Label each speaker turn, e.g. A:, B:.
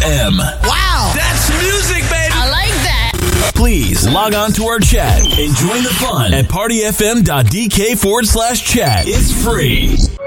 A: FM.
B: Wow.
C: That's music, baby.
B: I like that.
A: Please log on to our chat and join the fun at partyfm.dk/chat. It's free.